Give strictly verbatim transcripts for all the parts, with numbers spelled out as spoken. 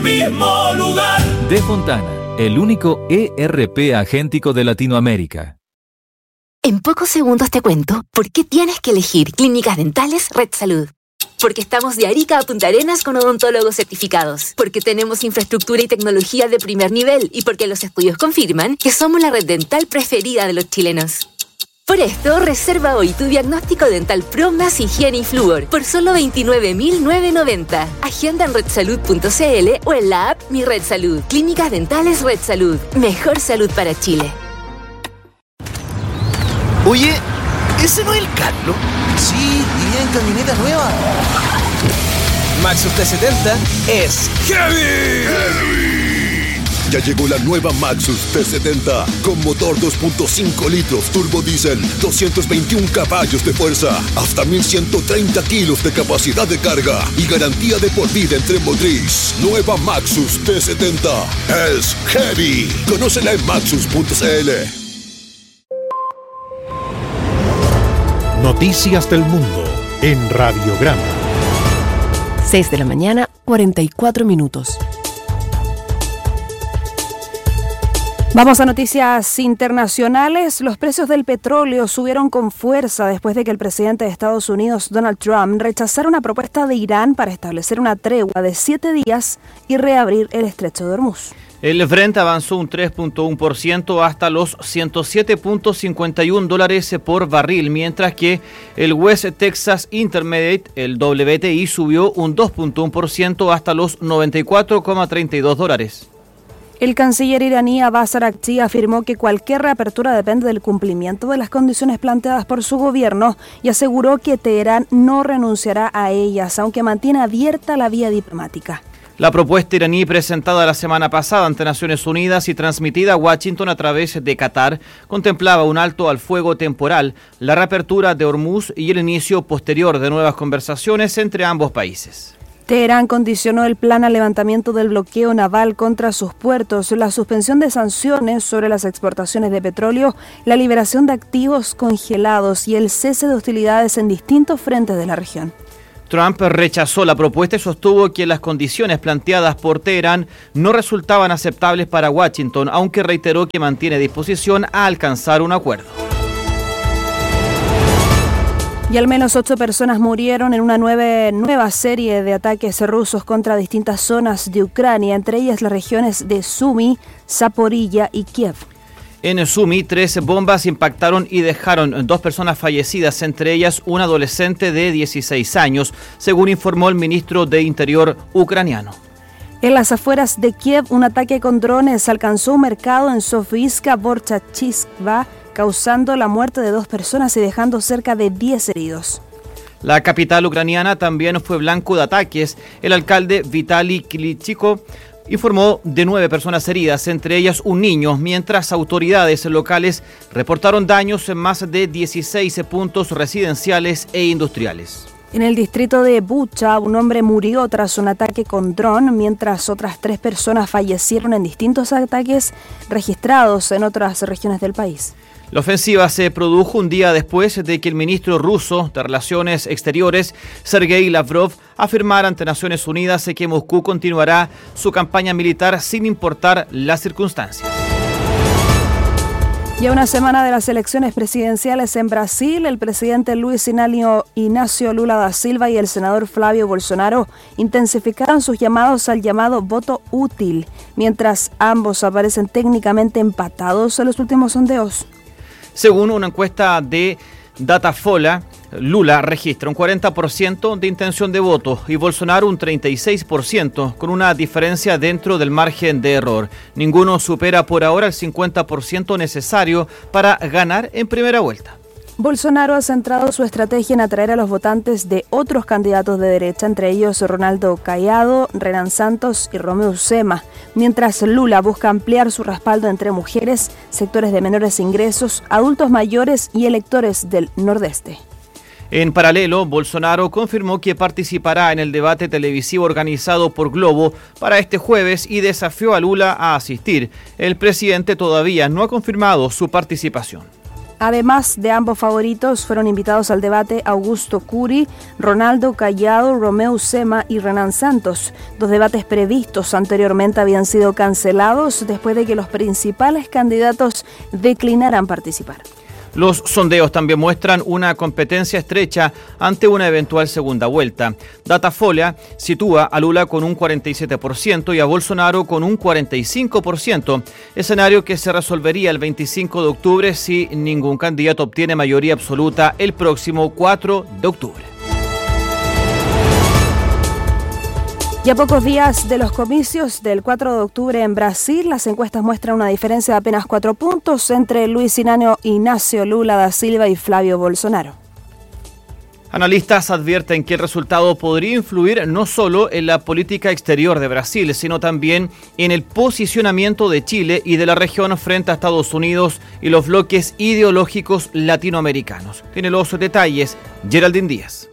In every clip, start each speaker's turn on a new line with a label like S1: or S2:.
S1: Mismo lugar.
S2: De Fontana, el único E R P agéntico de Latinoamérica.
S3: En pocos segundos te cuento por qué tienes que elegir Clínicas Dentales Red Salud. Porque estamos de Arica a Punta Arenas con odontólogos certificados. Porque tenemos infraestructura y tecnología de primer nivel. Y porque los estudios confirman que somos la red dental preferida de los chilenos. Por esto, reserva hoy tu diagnóstico dental Pro más higiene y flúor por solo veintinueve mil novecientos noventa. Agenda en red salud punto c l o en la app Mi Red Salud. Clínicas Dentales Red Salud. Mejor salud para Chile.
S4: Oye, ¿ese no es el Carlos?
S5: Sí, iría en camioneta nueva.
S4: Maxus T setenta es heavy.
S6: Heavy. Ya llegó la nueva Maxus T setenta con motor dos punto cinco litros turbo diésel, doscientos veintiún caballos de fuerza, hasta mil ciento treinta kilos de capacidad de carga y garantía de por vida en tren motriz. Nueva Maxus T setenta es heavy. Conócela en maxus punto c l.
S7: Noticias del Mundo en Radiograma.
S8: seis de la mañana, cuarenta y cuatro minutos. Vamos a noticias internacionales. Los precios del petróleo subieron con fuerza después de que el presidente de Estados Unidos, Donald Trump, rechazara una propuesta de Irán para establecer una tregua de siete días y reabrir el estrecho de Hormuz.
S9: El Brent avanzó un tres punto uno por ciento hasta los ciento siete punto cincuenta y uno dólares por barril, mientras que el West Texas Intermediate, el W T I, subió un dos punto uno por ciento hasta los noventa y cuatro punto treinta y dos dólares.
S8: El canciller iraní Abbas Araghchi afirmó que cualquier reapertura depende del cumplimiento de las condiciones planteadas por su gobierno y aseguró que Teherán no renunciará a ellas, aunque mantiene abierta la vía diplomática.
S9: La propuesta iraní presentada la semana pasada ante Naciones Unidas y transmitida a Washington a través de Qatar contemplaba un alto al fuego temporal, la reapertura de Hormuz y el inicio posterior de nuevas conversaciones entre ambos países.
S8: Teherán condicionó el plan al levantamiento del bloqueo naval contra sus puertos, la suspensión de sanciones sobre las exportaciones de petróleo, la liberación de activos congelados y el cese de hostilidades en distintos frentes de la región.
S9: Trump rechazó la propuesta y sostuvo que las condiciones planteadas por Teherán no resultaban aceptables para Washington, aunque reiteró que mantiene disposición a alcanzar un acuerdo.
S8: Y al menos ocho personas murieron en una nueva, nueva serie de ataques rusos contra distintas zonas de Ucrania, entre ellas las regiones de Sumy, Zaporilla y Kiev.
S9: En Sumy, tres bombas impactaron y dejaron dos personas fallecidas, entre ellas un adolescente de dieciséis años, según informó el ministro de Interior ucraniano.
S8: En las afueras de Kiev, un ataque con drones alcanzó un mercado en Sofíiska Borchachivka, causando la muerte de dos personas y dejando cerca de diez heridos.
S9: La capital ucraniana también fue blanco de ataques. El alcalde Vitaly Klitschko informó de nueve personas heridas, entre ellas un niño, mientras autoridades locales reportaron daños en más de dieciséis puntos residenciales e industriales.
S8: En el distrito de Bucha, un hombre murió tras un ataque con dron, mientras otras tres personas fallecieron en distintos ataques registrados en otras regiones del país.
S9: La ofensiva se produjo un día después de que el ministro ruso de Relaciones Exteriores, Sergei Lavrov, afirmara ante Naciones Unidas que Moscú continuará su campaña militar sin importar las circunstancias.
S8: Y a una semana de las elecciones presidenciales en Brasil, el presidente Luis Inácio Lula da Silva y el senador Flávio Bolsonaro intensificaron sus llamados al llamado voto útil, mientras ambos aparecen técnicamente empatados en los últimos sondeos.
S9: Según una encuesta de Datafolha, Lula registra un cuarenta por ciento de intención de voto y Bolsonaro un treinta y seis por ciento, con una diferencia dentro del margen de error. Ninguno supera por ahora el cincuenta por ciento necesario para ganar en primera vuelta.
S8: Bolsonaro ha centrado su estrategia en atraer a los votantes de otros candidatos de derecha, entre ellos Ronaldo Caiado, Renan Santos y Romeu Zema, mientras Lula busca ampliar su respaldo entre mujeres, sectores de menores ingresos, adultos mayores y electores del Nordeste.
S9: En paralelo, Bolsonaro confirmó que participará en el debate televisivo organizado por Globo para este jueves y desafió a Lula a asistir. El presidente todavía no ha confirmado su participación.
S8: Además de ambos favoritos, fueron invitados al debate Augusto Curi, Ronaldo Cayado, Romeu Zema y Renan Santos. Dos debates previstos anteriormente habían sido cancelados después de que los principales candidatos declinaran participar.
S9: Los sondeos también muestran una competencia estrecha ante una eventual segunda vuelta. Datafolia sitúa a Lula con un cuarenta y siete por ciento y a Bolsonaro con un cuarenta y cinco por ciento, escenario que se resolvería el veinticinco de octubre si ningún candidato obtiene mayoría absoluta el próximo cuatro de octubre.
S8: Y a pocos días de los comicios del cuatro de octubre en Brasil, las encuestas muestran una diferencia de apenas cuatro puntos entre Luis Inácio Lula da Silva y Flavio Bolsonaro.
S9: Analistas advierten que el resultado podría influir no solo en la política exterior de Brasil, sino también en el posicionamiento de Chile y de la región frente a Estados Unidos y los bloques ideológicos latinoamericanos. Tiene los detalles Geraldine Díaz.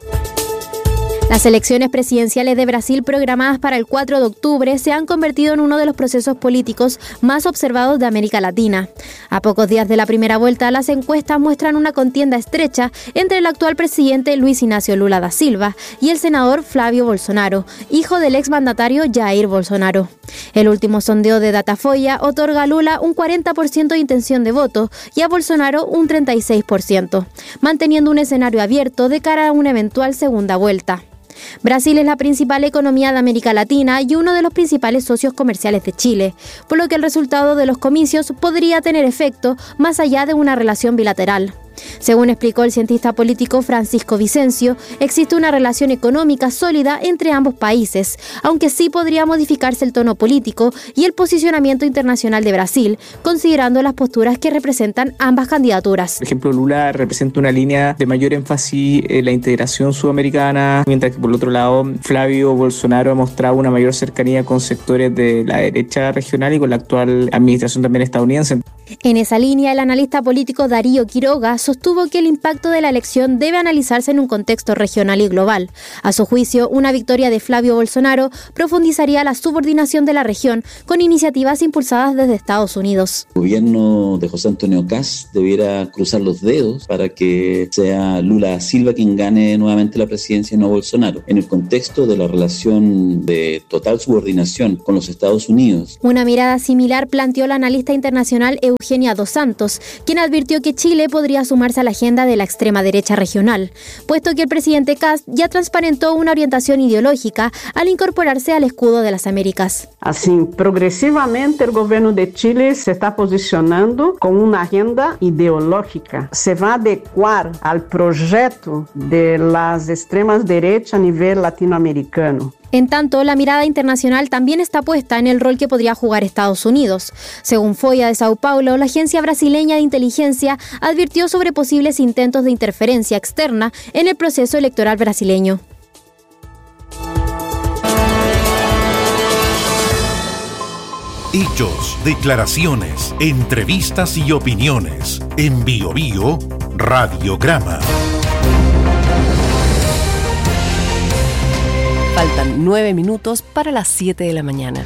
S1: Las elecciones presidenciales de Brasil programadas para el cuatro de octubre se han convertido en uno de los procesos políticos más observados de América Latina. A pocos días de la primera vuelta, las encuestas muestran una contienda estrecha entre el actual presidente Luis Inácio Lula da Silva y el senador Flavio Bolsonaro, hijo del exmandatario Jair Bolsonaro. El último sondeo de Datafolia otorga a Lula un cuarenta por ciento de intención de voto y a Bolsonaro un treinta y seis por ciento, manteniendo un escenario abierto de cara a una eventual segunda vuelta. Brasil es la principal economía de América Latina y uno de los principales socios comerciales de Chile, por lo que el resultado de los comicios podría tener efecto más allá de una relación bilateral. Según explicó el cientista político Francisco Vicencio, existe una relación económica sólida entre ambos países, aunque sí podría modificarse el tono político y el posicionamiento internacional de Brasil, considerando las posturas que representan ambas candidaturas.
S10: Por ejemplo, Lula representa una línea de mayor énfasis en la integración sudamericana, mientras que por el otro lado, Flavio Bolsonaro ha mostrado una mayor cercanía con sectores de la derecha regional y con la actual administración también estadounidense.
S1: En esa línea, el analista político Darío Quiroga sostuvo que el impacto de la elección debe analizarse en un contexto regional y global. A su juicio, una victoria de Flavio Bolsonaro profundizaría la subordinación de la región con iniciativas impulsadas desde Estados Unidos.
S11: El gobierno de José Antonio Kast debiera cruzar los dedos para que sea Lula da Silva quien gane nuevamente la presidencia y no Bolsonaro, en el contexto de la relación de total subordinación con los Estados Unidos.
S1: Una mirada similar planteó la analista internacional Eugenia Dos Santos, quien advirtió que Chile podría sumarse a la agenda de la extrema derecha regional, puesto que el presidente Kast ya transparentó una orientación ideológica al incorporarse al escudo de las Américas.
S12: Así, progresivamente el gobierno de Chile se está posicionando con una agenda ideológica. Se va a adecuar al proyecto de las extremas derechas a nivel latinoamericano.
S1: En tanto, la mirada internacional también está puesta en el rol que podría jugar Estados Unidos. Según Folha de Sao Paulo, la agencia brasileña de inteligencia advirtió sobre posibles intentos de interferencia externa en el proceso electoral brasileño.
S7: Hechos, declaraciones, entrevistas y opiniones. En Bio Bio, Radiograma.
S13: Faltan nueve minutos para las siete de la mañana.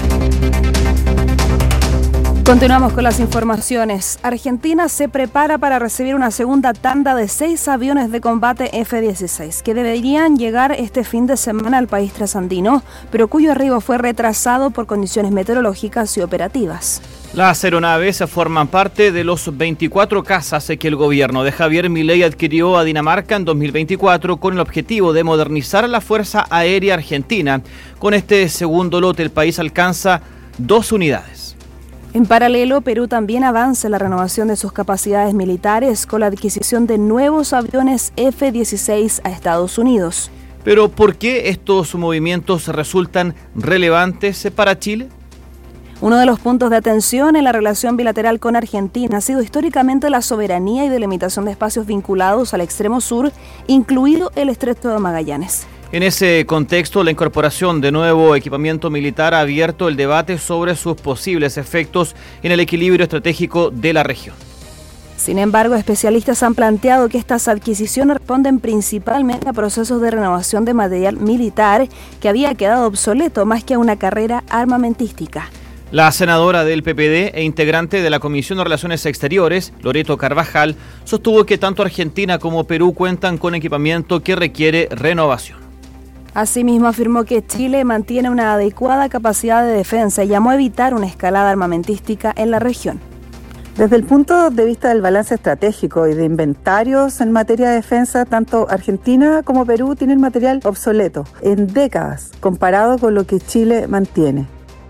S8: Continuamos con las informaciones. Argentina se prepara para recibir una segunda tanda de seis aviones de combate F dieciséis que deberían llegar este fin de semana al país trasandino, pero cuyo arribo fue retrasado por condiciones meteorológicas y operativas.
S9: Las aeronaves forman parte de los veinticuatro cazas que el gobierno de Javier Milei adquirió a Dinamarca en dos mil veinticuatro con el objetivo de modernizar la Fuerza Aérea Argentina. Con este segundo lote, el país alcanza dos unidades.
S8: En paralelo, Perú también avanza en la renovación de sus capacidades militares con la adquisición de nuevos aviones F dieciséis a Estados Unidos.
S9: Pero, ¿por qué estos movimientos resultan relevantes para Chile?
S8: Uno de los puntos de atención en la relación bilateral con Argentina ha sido históricamente la soberanía y delimitación de espacios vinculados al extremo sur, incluido el Estrecho de Magallanes.
S9: En ese contexto, la incorporación de nuevo equipamiento militar ha abierto el debate sobre sus posibles efectos en el equilibrio estratégico de la región.
S8: Sin embargo, especialistas han planteado que estas adquisiciones responden principalmente a procesos de renovación de material militar que había quedado obsoleto más que a una carrera armamentística.
S9: La senadora del P P D e integrante de la Comisión de Relaciones Exteriores, Loreto Carvajal, sostuvo que tanto Argentina como Perú cuentan con equipamiento que requiere renovación.
S8: Asimismo, afirmó que Chile mantiene una adecuada capacidad de defensa y llamó a evitar una escalada armamentística en la región.
S14: Desde el punto de vista del balance estratégico y de inventarios en materia de defensa, tanto Argentina como Perú tienen material obsoleto en décadas comparado con lo que Chile mantiene.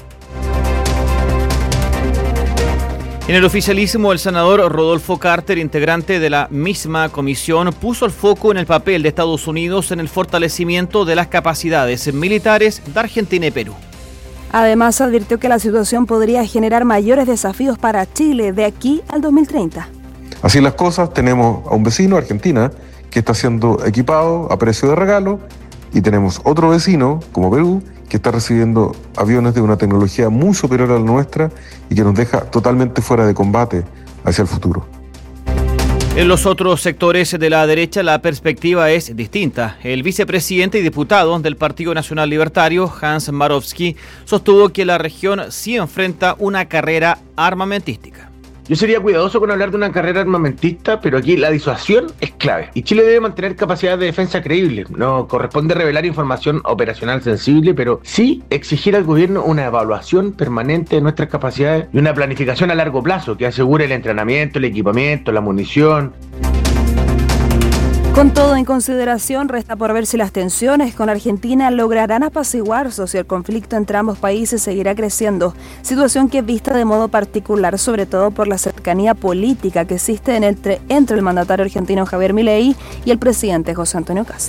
S9: En el oficialismo, el senador Rodolfo Carter, integrante de la misma comisión, puso el foco en el papel de Estados Unidos en el fortalecimiento de las capacidades militares de Argentina y Perú.
S8: Además, advirtió que la situación podría generar mayores desafíos para Chile de aquí al dos mil treinta.
S15: Así las cosas, tenemos a un vecino, Argentina, que está siendo equipado a precio de regalo, y tenemos otro vecino, como Perú, que está recibiendo aviones de una tecnología muy superior a la nuestra y que nos deja totalmente fuera de combate hacia el futuro.
S9: En los otros sectores de la derecha la perspectiva es distinta. El vicepresidente y diputado del Partido Nacional Libertario, Hans Marowski, sostuvo que la región sí enfrenta una carrera armamentística.
S16: Yo sería cuidadoso con hablar de una carrera armamentista, pero aquí la disuasión es clave. Y Chile debe mantener capacidad de defensa creíble. No corresponde revelar información operacional sensible, pero sí exigir al gobierno una evaluación permanente de nuestras capacidades y una planificación a largo plazo que asegure el entrenamiento, el equipamiento, la munición.
S8: Con todo en consideración, resta por ver si las tensiones con Argentina lograrán apaciguarse o si el conflicto entre ambos países seguirá creciendo, situación que es vista de modo particular, sobre todo por la cercanía política que existe en entre, entre el mandatario argentino Javier Milei y el presidente José Antonio Kast.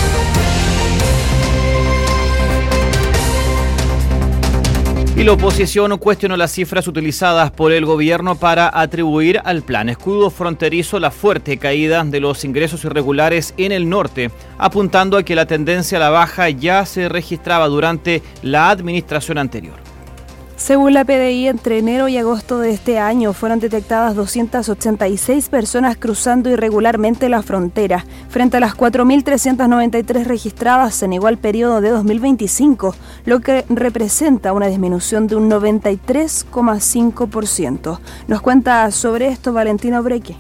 S9: Y la oposición cuestionó las cifras utilizadas por el gobierno para atribuir al plan escudo fronterizo la fuerte caída de los ingresos irregulares en el norte, apuntando a que la tendencia a la baja ya se registraba durante la administración anterior.
S8: Según la P D I, entre enero y agosto de este año fueron detectadas doscientas ochenta y seis personas cruzando irregularmente la frontera, frente a las cuatro mil trescientas noventa y tres registradas en igual periodo de dos mil veinticinco, lo que representa una disminución de un noventa y tres coma cinco por ciento. Nos cuenta sobre esto Valentina Breque.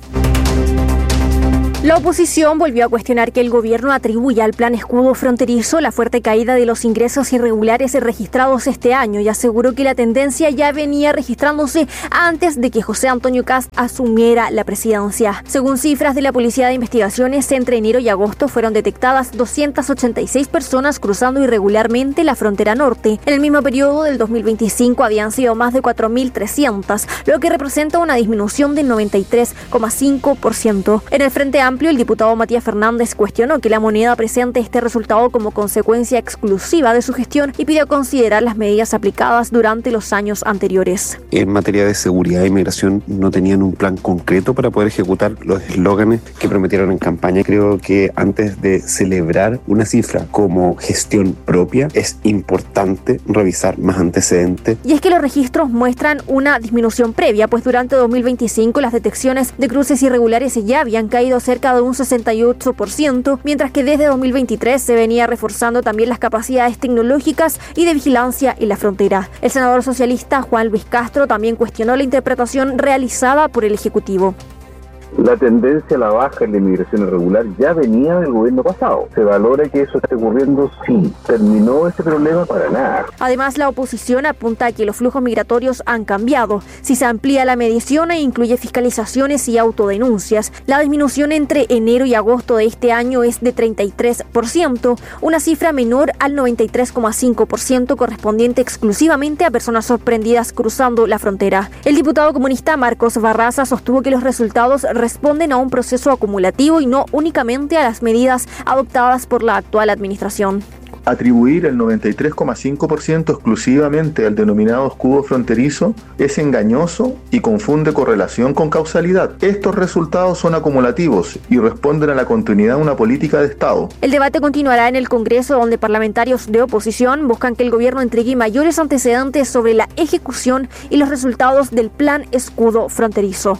S17: La oposición volvió a cuestionar que el gobierno atribuya al plan escudo fronterizo la fuerte caída de los ingresos irregulares registrados este año y aseguró que la tendencia ya venía registrándose antes de que José Antonio Kast asumiera la presidencia. Según cifras de la Policía de Investigaciones, entre enero y agosto fueron detectadas doscientas ochenta y seis personas cruzando irregularmente la frontera norte. En el mismo periodo del dos mil veinticinco habían sido más de cuatro mil trescientas, lo que representa una disminución del noventa y tres coma cinco por ciento. En el Frente Amplio, el diputado Matías Fernández cuestionó que la moneda presente este resultado como consecuencia exclusiva de su gestión y pidió considerar las medidas aplicadas durante los años anteriores.
S18: En materia de seguridad e inmigración no tenían un plan concreto para poder ejecutar los eslóganes que prometieron en campaña. Creo que antes de celebrar una cifra como gestión propia es importante revisar más antecedentes.
S17: Y es que los registros muestran una disminución previa, pues durante dos mil veinticinco las detecciones de cruces irregulares ya habían caído cerca de un sesenta y ocho por ciento, mientras que desde dos mil veintitrés se venía reforzando también las capacidades tecnológicas y de vigilancia en la frontera. El senador socialista Juan Luis Castro también cuestionó la interpretación realizada por el Ejecutivo.
S19: La tendencia a la baja en la inmigración irregular ya venía del gobierno pasado. ¿Se valora que eso esté ocurriendo? Sí. ¿Terminó ese problema? Para nada.
S17: Además, la oposición apunta a que los flujos migratorios han cambiado. Si se amplía la medición e incluye fiscalizaciones y autodenuncias, la disminución entre enero y agosto de este año es de treinta y tres por ciento, una cifra menor al noventa y tres coma cinco por ciento correspondiente exclusivamente a personas sorprendidas cruzando la frontera. El diputado comunista Marcos Barraza sostuvo que los resultados responden a un proceso acumulativo y no únicamente a las medidas adoptadas por la actual administración.
S19: Atribuir el noventa y tres coma cinco por ciento exclusivamente al denominado escudo fronterizo es engañoso y confunde correlación con causalidad. Estos resultados son acumulativos y responden a la continuidad de una política de Estado.
S17: El debate continuará en el Congreso, donde parlamentarios de oposición buscan que el gobierno entregue mayores antecedentes sobre la ejecución y los resultados del plan escudo fronterizo.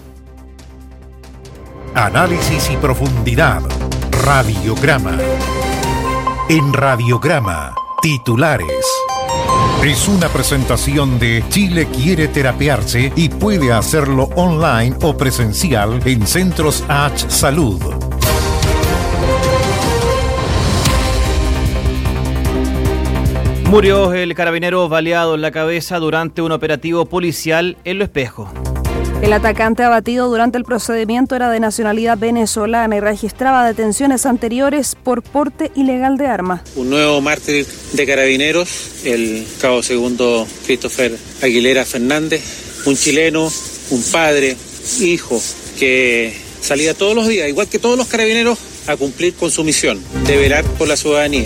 S7: Análisis y profundidad. Radiograma. En Radiograma, titulares. Es una presentación de Chile quiere terapiarse y puede hacerlo online o presencial en Centros H Salud.
S9: Murió el carabinero baleado en la cabeza durante un operativo policial en Lo Espejo.
S8: El atacante abatido durante el procedimiento era de nacionalidad venezolana y registraba detenciones anteriores por porte ilegal de armas.
S20: Un nuevo mártir de carabineros, el cabo segundo Christopher Aguilera Fernández, un chileno, un padre, hijo, que salía todos los días, igual que todos los carabineros, a cumplir con su misión, de velar por la ciudadanía.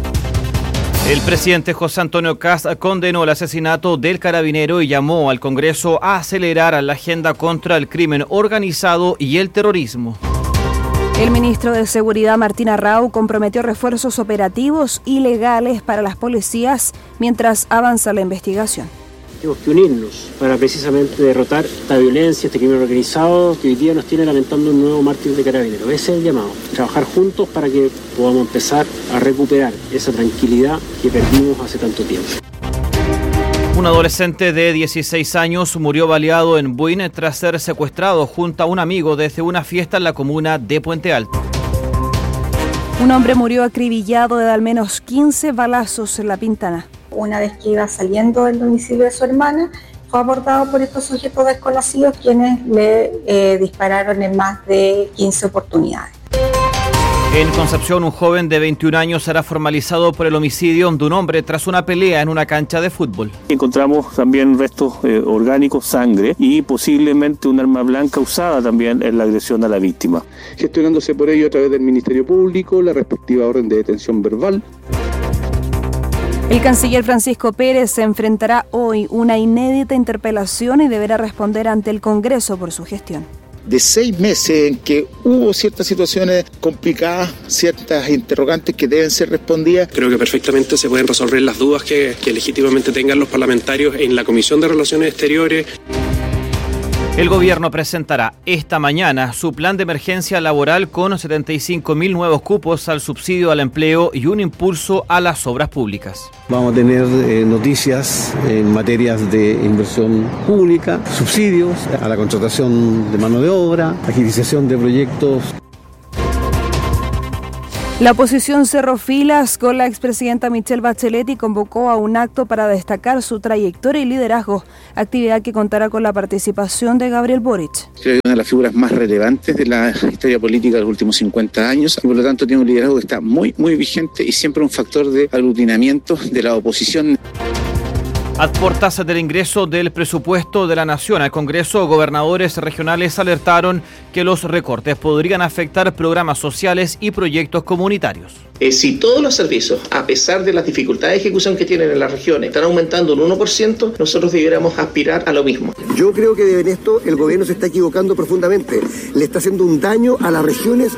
S9: El presidente José Antonio Kast condenó el asesinato del carabinero y llamó al Congreso a acelerar la agenda contra el crimen organizado y el terrorismo.
S8: El ministro de Seguridad, Martín Arrau, comprometió refuerzos operativos y legales para las policías mientras avanza la investigación.
S21: Tenemos que unirnos para precisamente derrotar esta violencia, este crimen organizado que hoy día nos tiene lamentando un nuevo mártir de carabineros. Ese es el llamado, trabajar juntos para que podamos empezar a recuperar esa tranquilidad que perdimos hace tanto tiempo.
S9: Un adolescente de dieciséis años murió baleado en Buin tras ser secuestrado junto a un amigo desde una fiesta en la comuna de Puente Alto.
S8: Un hombre murió acribillado de al menos quince balazos en La Pintana.
S22: Una vez que iba saliendo del domicilio de su hermana, fue abordado por estos sujetos desconocidos quienes le eh, dispararon en más de quince oportunidades.
S9: En Concepción, un joven de veintiún años será formalizado por el homicidio de un hombre tras una pelea en una cancha de fútbol.
S23: Encontramos también restos eh, orgánicos, sangre y posiblemente un arma blanca usada también en la agresión a la víctima.
S24: Gestionándose por ello a través del Ministerio Público la respectiva orden de detención verbal.
S8: El canciller Francisco Pérez se enfrentará hoy una inédita interpelación y deberá responder ante el Congreso por su gestión.
S25: De seis meses en que hubo ciertas situaciones complicadas, ciertas interrogantes que deben ser respondidas.
S26: Creo que perfectamente se pueden resolver las dudas que, que legítimamente tengan los parlamentarios en la Comisión de Relaciones Exteriores.
S9: El gobierno presentará esta mañana su plan de emergencia laboral con setenta y cinco mil nuevos cupos al subsidio al empleo y un impulso a las obras públicas.
S27: Vamos a tener eh, noticias en materias de inversión pública, subsidios a la contratación de mano de obra, agilización de proyectos.
S8: La oposición cerró filas con la expresidenta Michelle Bachelet y convocó a un acto para destacar su trayectoria y liderazgo, actividad que contará con la participación de Gabriel Boric.
S25: Creo que es una de las figuras más relevantes de la historia política de los últimos cincuenta años y por lo tanto tiene un liderazgo que está muy, muy vigente y siempre un factor de aglutinamiento de la oposición.
S9: A puertas del ingreso del presupuesto de la Nación al Congreso, gobernadores regionales alertaron que los recortes podrían afectar programas sociales y proyectos comunitarios.
S28: Eh, si todos los servicios, a pesar de las dificultades de ejecución que tienen en las regiones, están aumentando un uno por ciento, nosotros debiéramos aspirar a lo mismo.
S29: Yo creo que en esto el gobierno se está equivocando profundamente. Le está haciendo un daño a las regiones.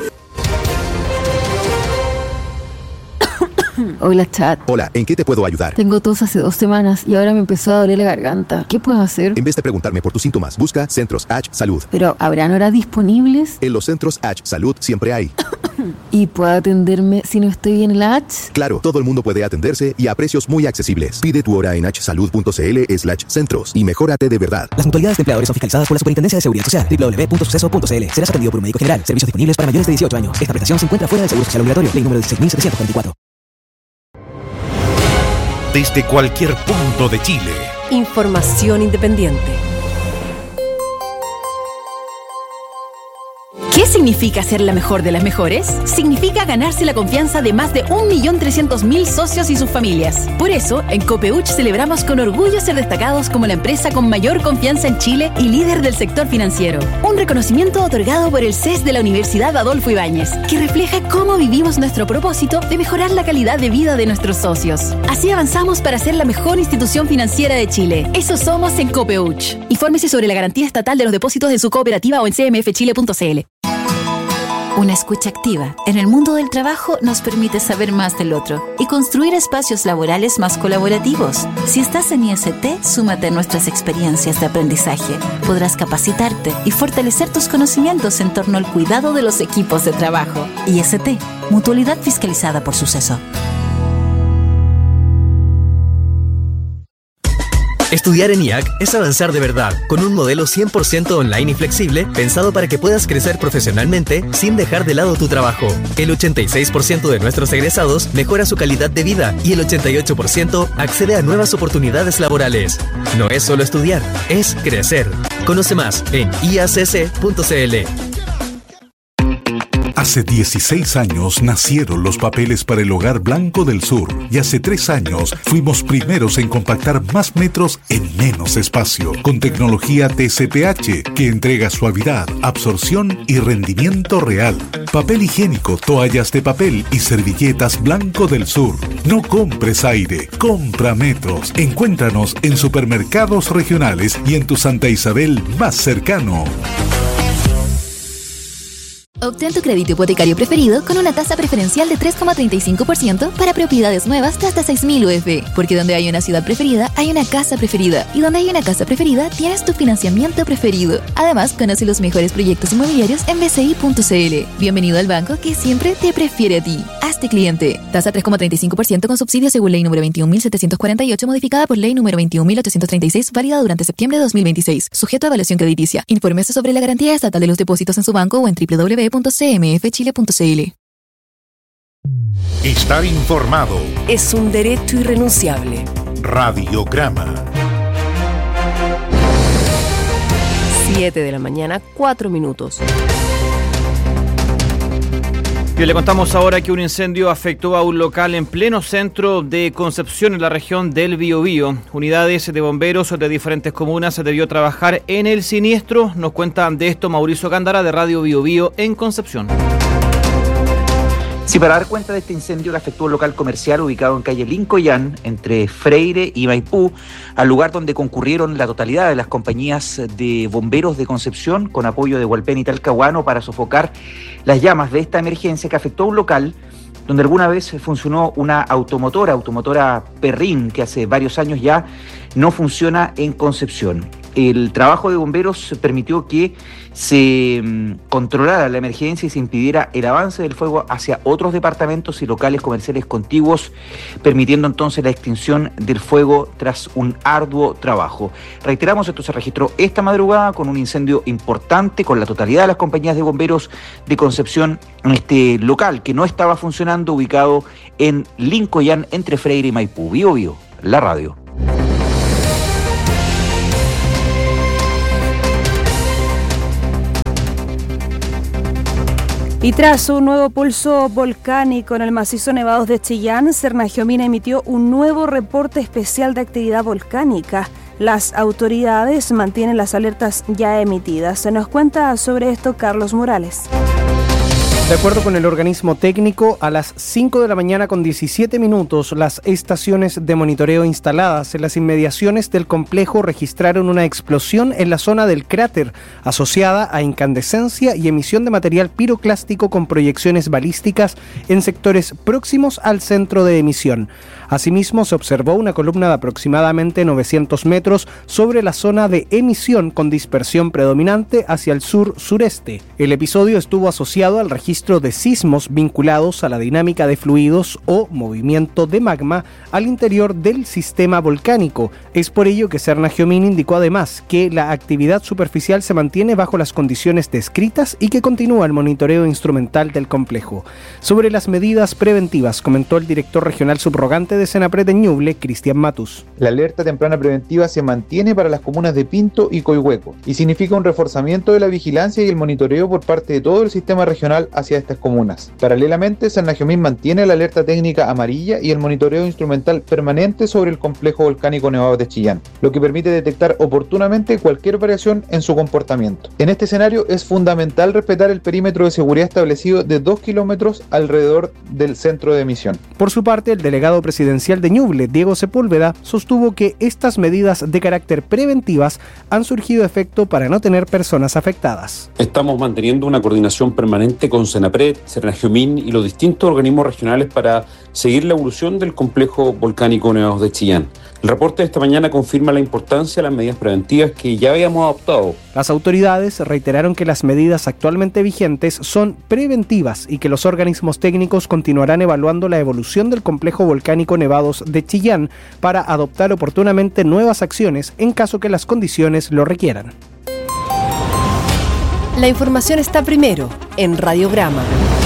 S30: Hola, chat.
S31: Hola, ¿en qué te puedo ayudar?
S30: Tengo tos hace dos semanas y ahora me empezó a doler la garganta. ¿Qué puedo hacer?
S31: En vez de preguntarme por tus síntomas, busca Centros H Salud.
S30: ¿Pero habrán horas disponibles?
S31: En los Centros H Salud siempre hay.
S30: ¿Y puedo atenderme si no estoy en la H?
S31: Claro, todo el mundo puede atenderse y a precios muy accesibles. Pide tu hora en hsalud.cl slash centros y mejórate de verdad.
S32: Las mutualidades de empleadores son fiscalizadas por la Superintendencia de Seguridad Social. doble u doble u doble u punto suceso punto c l. Serás atendido por un médico general. Servicios disponibles para mayores de dieciocho años. Esta prestación se encuentra fuera del Seguro Social Obligatorio. Ley número dieciséis mil setecientos cuarenta y cuatro.
S7: Desde cualquier punto de Chile.
S13: Información independiente.
S33: ¿Qué significa ser la mejor de las mejores? Significa ganarse la confianza de más de un millón trescientos mil socios y sus familias. Por eso, en Copeuch celebramos con orgullo ser destacados como la empresa con mayor confianza en Chile y líder del sector financiero. Un reconocimiento otorgado por el C E S de la Universidad Adolfo Ibáñez, que refleja cómo vivimos nuestro propósito de mejorar la calidad de vida de nuestros socios. Así avanzamos para ser la mejor institución financiera de Chile. Eso somos en Copeuch. Infórmese sobre la garantía estatal de los depósitos de su cooperativa o en c m f chile punto c l.
S34: Una escucha activa en el mundo del trabajo nos permite saber más del otro y construir espacios laborales más colaborativos. Si estás en I S T, súmate a nuestras experiencias de aprendizaje. Podrás capacitarte y fortalecer tus conocimientos en torno al cuidado de los equipos de trabajo. I S T, mutualidad fiscalizada por Suceso.
S1: Estudiar en I A C es avanzar de verdad, con un modelo cien por ciento online y flexible, pensado para que puedas crecer profesionalmente sin dejar de lado tu trabajo. El ochenta y seis por ciento de nuestros egresados mejora su calidad de vida y el ochenta y ocho por ciento accede a nuevas oportunidades laborales. No es solo estudiar, es crecer. Conoce más en i a c c punto c l.
S2: Hace dieciséis años nacieron los papeles para el Hogar Blanco del Sur y hace tres años fuimos primeros en compactar más metros en menos espacio con tecnología T C P H que entrega suavidad, absorción y rendimiento real. Papel higiénico, toallas de papel y servilletas Blanco del Sur. No compres aire, compra metros. Encuéntranos en supermercados regionales y en tu Santa Isabel más cercano.
S3: Obtén tu crédito hipotecario preferido con una tasa preferencial de tres coma treinta y cinco por ciento para propiedades nuevas de hasta seis mil U F. Porque donde hay una ciudad preferida, hay una casa preferida. Y donde hay una casa preferida, tienes tu financiamiento preferido. Además, conoce los mejores proyectos inmobiliarios en b c i punto c l. Bienvenido al banco que siempre te prefiere a ti. Hazte cliente. Tasa tres coma treinta y cinco por ciento con subsidio según ley número veintiún mil setecientos cuarenta y ocho, modificada por ley número veintiún mil ochocientos treinta y seis, válida durante septiembre de dos mil veintiséis. Sujeto a evaluación crediticia. Infórmese sobre la garantía estatal de los depósitos en su banco o en w w w punto c m f chile punto c l.
S7: Estar informado
S13: es un derecho irrenunciable.
S7: Radiograma.
S13: siete de la mañana, cuatro minutos.
S9: Y le contamos ahora que un incendio afectó a un local en pleno centro de Concepción, en la región del Biobío. Unidades de bomberos de diferentes comunas se debió trabajar en el siniestro. Nos cuenta de esto Mauricio Gándara, de Radio Biobío en Concepción.
S4: Sí, para dar cuenta de este incendio que afectó un local comercial ubicado en calle Lincoln, entre Freire y Maipú, al lugar donde concurrieron la totalidad de las compañías de bomberos de Concepción, con apoyo de Hualpén y Talcahuano, para sofocar las llamas de esta emergencia que afectó a un local donde alguna vez funcionó una automotora, automotora Perrin, que hace varios años ya no funciona en Concepción. El trabajo de bomberos permitió que se controlara la emergencia y se impidiera el avance del fuego hacia otros departamentos y locales comerciales contiguos, permitiendo entonces la extinción del fuego tras un arduo trabajo. Reiteramos, esto se registró esta madrugada con un incendio importante, con la totalidad de las compañías de bomberos de Concepción en este local que no estaba funcionando, ubicado en Lincoln, entre Freire y Maipú. Bio Bio, la radio.
S8: Y tras un nuevo pulso volcánico en el macizo Nevados de Chillán, Sernagiomina emitió un nuevo reporte especial de actividad volcánica. Las autoridades mantienen las alertas ya emitidas. Se nos cuenta sobre esto Carlos Morales.
S5: De acuerdo con el organismo técnico, a las cinco de la mañana con diecisiete minutos, las estaciones de monitoreo instaladas en las inmediaciones del complejo registraron una explosión en la zona del cráter, asociada a incandescencia y emisión de material piroclástico con proyecciones balísticas en sectores próximos al centro de emisión. Asimismo, se observó una columna de aproximadamente novecientos metros sobre la zona de emisión con dispersión predominante hacia el sur-sureste. El episodio estuvo asociado al registro de sismos vinculados a la dinámica de fluidos o movimiento de magma al interior del sistema volcánico. Es por ello que Sernagiomín indicó además que la actividad superficial se mantiene bajo las condiciones descritas y que continúa el monitoreo instrumental del complejo. Sobre las medidas preventivas, comentó el director regional subrogante de Senapred en Ñuble, Cristian Matus.
S6: La alerta temprana preventiva se mantiene para las comunas de Pinto y Coihueco y significa un reforzamiento de la vigilancia y el monitoreo por parte de todo el sistema regional hacia estas comunas. Paralelamente, Sernagiomín mantiene la alerta técnica amarilla y el monitoreo instrumental permanente sobre el complejo volcánico Nevados de Chillán, lo que permite detectar oportunamente cualquier variación en su comportamiento. En este escenario es fundamental respetar el perímetro de seguridad establecido de dos kilómetros alrededor del centro de emisión.
S5: Por su parte, el delegado presidencial de Ñuble, Diego Sepúlveda, sostuvo que estas medidas de carácter preventivas han surgido efecto para no tener personas afectadas.
S10: Estamos manteniendo una coordinación permanente con Senapred, Sernagiomín y los distintos organismos regionales para seguir la evolución del complejo volcánico Nevados de Chillán. El reporte de esta mañana confirma la importancia de las medidas preventivas que ya habíamos adoptado.
S5: Las autoridades reiteraron que las medidas actualmente vigentes son preventivas y que los organismos técnicos continuarán evaluando la evolución del complejo volcánico cinco nevados de Chillán para adoptar oportunamente nuevas acciones en caso que las condiciones lo requieran.
S13: La información está primero en Radiograma.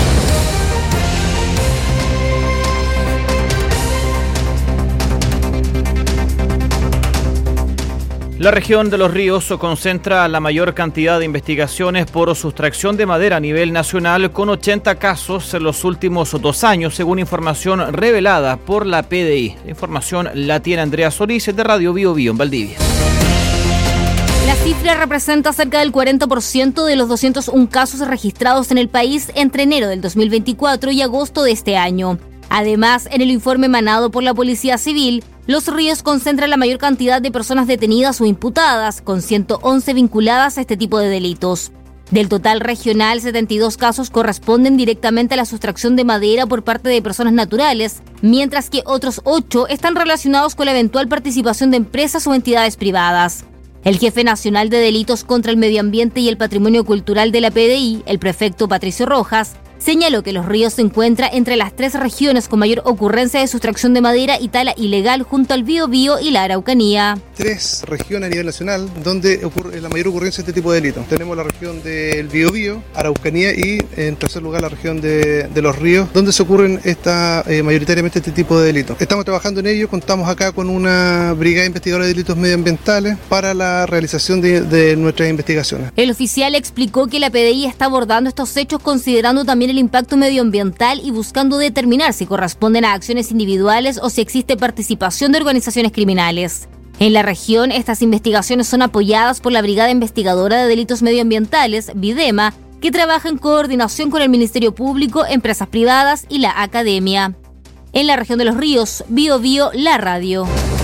S9: La región de Los Ríos concentra la mayor cantidad de investigaciones por sustracción de madera a nivel nacional, con ochenta casos en los últimos dos años, según información revelada por la P D I. La información la tiene Andrea Solís de Radio Bio Bio en Valdivia.
S11: La cifra representa cerca del cuarenta por ciento de los doscientos uno casos registrados en el país entre enero del dos mil veinticuatro y agosto de este año. Además, en el informe emanado por la Policía Civil, Los Ríos concentra la mayor cantidad de personas detenidas o imputadas, con ciento once vinculadas a este tipo de delitos. Del total regional, setenta y dos casos corresponden directamente a la sustracción de madera por parte de personas naturales, mientras que otros ocho están relacionados con la eventual participación de empresas o entidades privadas. El jefe nacional de delitos contra el medio ambiente y el patrimonio cultural de la P D I, el prefecto Patricio Rojas, señaló que Los Ríos se encuentra entre las tres regiones con mayor ocurrencia de sustracción de madera y tala ilegal, junto al Biobío y la Araucanía.
S12: Tres regiones a nivel nacional donde ocurre la mayor ocurrencia de este tipo de delitos. Tenemos la región del Biobío, Araucanía y, en tercer lugar, la región de, de Los Ríos, donde se ocurren esta, eh, mayoritariamente este tipo de delitos. Estamos trabajando en ello, contamos acá con una brigada investigadora de delitos medioambientales para la realización de, de nuestras investigaciones.
S11: El oficial explicó que la P D I está abordando estos hechos considerando también el impacto medioambiental y buscando determinar si corresponden a acciones individuales o si existe participación de organizaciones criminales. En la región, estas investigaciones son apoyadas por la Brigada Investigadora de Delitos Medioambientales, Videma, que trabaja en coordinación con el Ministerio Público, empresas privadas y la academia. En la región de Los Ríos, Bio Bio, la radio.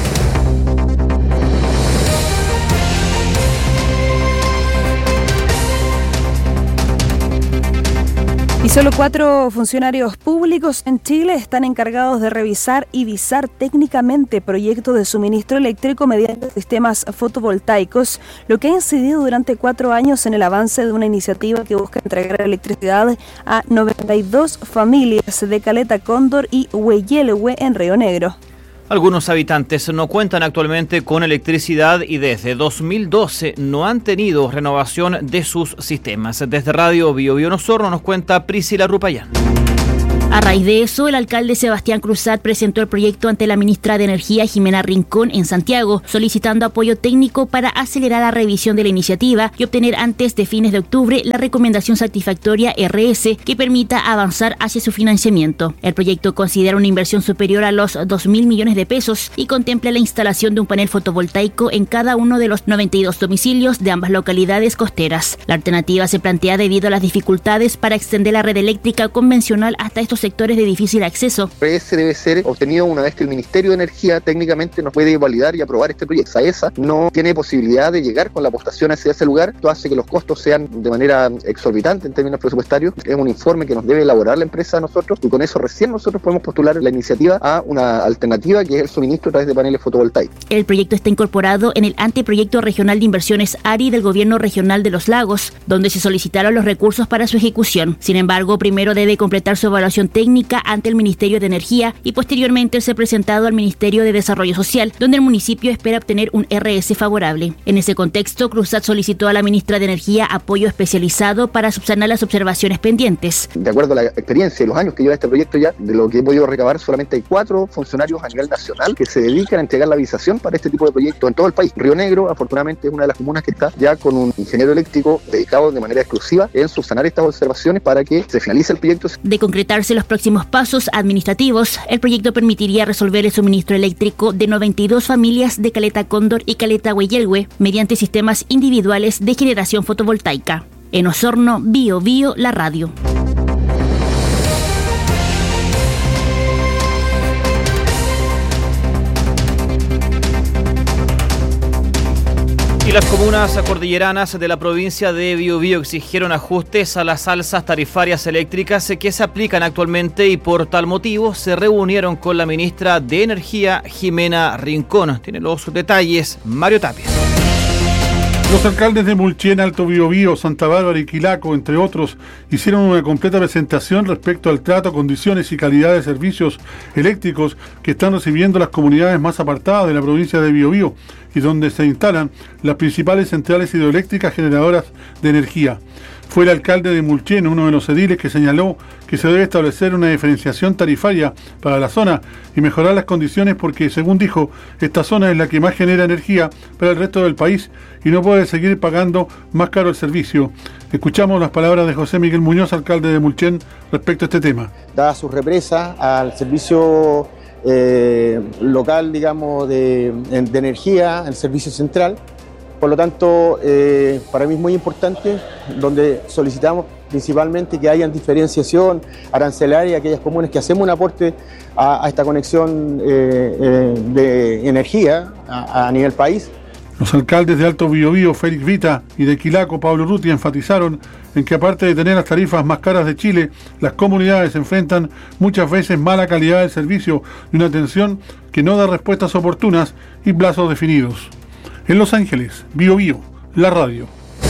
S8: Y solo cuatro funcionarios públicos en Chile están encargados de revisar y visar técnicamente proyectos de suministro eléctrico mediante sistemas fotovoltaicos, lo que ha incidido durante cuatro años en el avance de una iniciativa que busca entregar electricidad a noventa y dos familias de Caleta Cóndor y Hueyelehue en Río Negro.
S9: Algunos habitantes no cuentan actualmente con electricidad y desde dos mil doce no han tenido renovación de sus sistemas. Desde Radio Bio Bio en Osorno nos cuenta Priscila Rupayán.
S14: A raíz de eso, el alcalde Sebastián Cruzat presentó el proyecto ante la ministra de Energía, Jimena Rincón, en Santiago, solicitando apoyo técnico para acelerar la revisión de la iniciativa y obtener antes de fines de octubre la recomendación satisfactoria R S que permita avanzar hacia su financiamiento. El proyecto considera una inversión superior a los dos mil millones de pesos y contempla la instalación de un panel fotovoltaico en cada uno de los noventa y dos domicilios de ambas localidades costeras. La alternativa se plantea debido a las dificultades para extender la red eléctrica convencional hasta estos sectores de difícil acceso.
S15: R S debe ser obtenido una vez que el Ministerio de Energía técnicamente nos puede validar y aprobar este proyecto. SAESA no tiene posibilidad de llegar con la apostación hacia ese lugar. Esto hace que los costos sean de manera exorbitante en términos presupuestarios. Es un informe que nos debe elaborar la empresa a nosotros y con eso recién nosotros podemos postular la iniciativa a una alternativa que es el suministro a través de paneles fotovoltaicos.
S14: El proyecto está incorporado en el anteproyecto regional de inversiones A R I del Gobierno Regional de Los Lagos, donde se solicitaron los recursos para su ejecución. Sin embargo, primero debe completar su evaluación técnica ante el Ministerio de Energía y posteriormente ser presentado al Ministerio de Desarrollo Social, donde el municipio espera obtener un R S favorable. En ese contexto, Cruzat solicitó a la ministra de Energía apoyo especializado para subsanar las observaciones pendientes.
S15: De acuerdo a la experiencia y los años que lleva este proyecto ya, de lo que he podido recabar, solamente hay cuatro funcionarios a nivel nacional que se dedican a entregar la avisación para este tipo de proyectos en todo el país. Río Negro, afortunadamente, es una de las comunas que está ya con un ingeniero eléctrico dedicado de manera exclusiva en subsanar estas observaciones para que se finalice el proyecto.
S14: De concretarse los próximos pasos administrativos, el proyecto permitiría resolver el suministro eléctrico de noventa y dos familias de Caleta Cóndor y Caleta Hueyelehue mediante sistemas individuales de generación fotovoltaica. En Osorno, Bio Bio, la radio.
S9: Y las comunas cordilleranas de la provincia de Biobío exigieron ajustes a las alzas tarifarias eléctricas que se aplican actualmente y por tal motivo se reunieron con la ministra de Energía, Jimena Rincón. Tiene los detalles Mario Tapia.
S16: Los alcaldes de Mulchen, Alto Biobío, Santa Bárbara y Quilaco, entre otros, hicieron una completa presentación respecto al trato, condiciones y calidad de servicios eléctricos que están recibiendo las comunidades más apartadas de la provincia de Biobío y donde se instalan las principales centrales hidroeléctricas generadoras de energía. Fue el alcalde de Mulchen, uno de los ediles, que señaló que se debe establecer una diferenciación tarifaria para la zona y mejorar las condiciones porque, según dijo, esta zona es la que más genera energía para el resto del país y no puede seguir pagando más caro el servicio. Escuchamos las palabras de José Miguel Muñoz, alcalde de Mulchen, respecto a este tema.
S17: Dada su represa al servicio eh, local, digamos, de, de energía, el servicio central. Por lo tanto, eh, para mí es muy importante, donde solicitamos principalmente que haya diferenciación arancelaria, aquellas comunes que hacemos un aporte a, a esta conexión eh, eh, de energía a, a nivel país.
S16: Los alcaldes de Alto Biobío, Félix Vita, y de Quilaco, Pablo Ruti, enfatizaron en que aparte de tener las tarifas más caras de Chile, las comunidades enfrentan muchas veces mala calidad del servicio y una atención que no da respuestas oportunas y plazos definidos. En Los Ángeles, Biobío, la radio.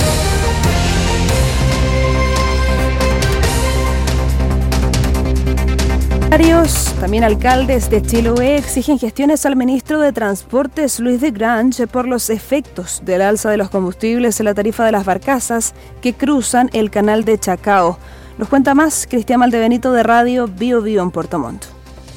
S8: Varios, también alcaldes de Chiloé, exigen gestiones al ministro de Transportes, Luis de Grange, por los efectos del alza de los combustibles en la tarifa de las barcazas que cruzan el canal de Chacao. Nos cuenta más Cristian Maldebenito de Radio Biobío en Puerto Montt.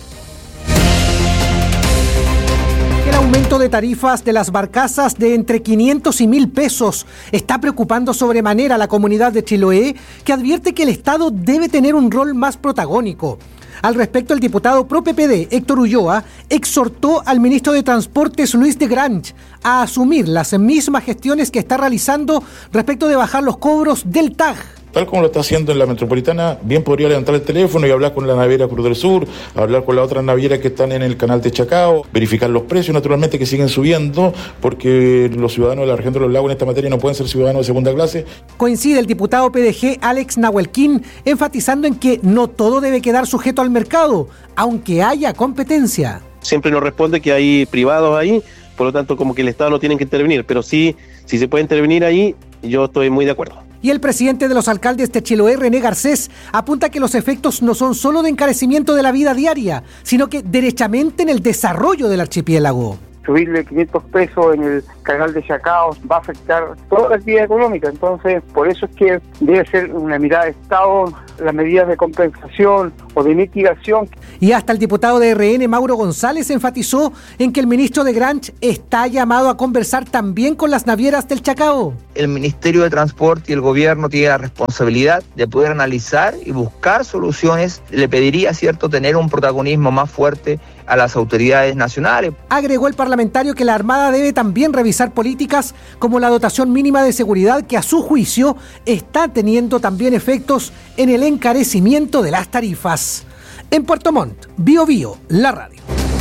S18: El aumento de tarifas de las barcazas de entre quinientos y mil pesos está preocupando sobremanera a la comunidad de Chiloé, que advierte que el Estado debe tener un rol más protagónico. Al respecto, el diputado pro P P D, Héctor Ulloa, exhortó al ministro de Transportes, Luis de Grange, a asumir las mismas gestiones que está realizando respecto de bajar los cobros del T A G.
S19: Tal como lo está haciendo en la metropolitana, bien podría levantar el teléfono y hablar con la naviera Cruz del Sur, hablar con las otras navieras que están en el canal de Chacao, verificar los precios, naturalmente, que siguen subiendo, porque los ciudadanos de la región de los lagos en esta materia no pueden ser ciudadanos de segunda clase.
S18: Coincide el diputado P D G, Alex Nahuelquín, enfatizando en que no todo debe quedar sujeto al mercado, aunque haya competencia.
S20: Siempre nos responde que hay privados ahí, por lo tanto, como que el Estado no tiene que intervenir, pero sí, si se puede intervenir ahí, yo estoy muy de acuerdo.
S18: Y el presidente de los alcaldes de Chiloé, René Garcés, apunta que los efectos no son solo de encarecimiento de la vida diaria, sino que derechamente en el desarrollo del archipiélago.
S21: Subirle quinientos pesos en el canal de Chacao va a afectar toda la actividad económica, entonces por eso es que debe ser una mirada de Estado, las medidas de compensación o de mitigación.
S18: Y hasta el diputado de R N, Mauro González, enfatizó en que el ministro de Grange está llamado a conversar también con las navieras del Chacao.
S22: El Ministerio de Transporte y el gobierno tiene la responsabilidad de poder analizar y buscar soluciones. Le pediría, cierto, tener un protagonismo más fuerte a las autoridades nacionales.
S18: Agregó el parlamentario que la Armada debe también revisar políticas como la dotación mínima de seguridad, que a su juicio está teniendo también efectos en el encarecimiento de las tarifas. En Puerto Montt, Biobío, la radio.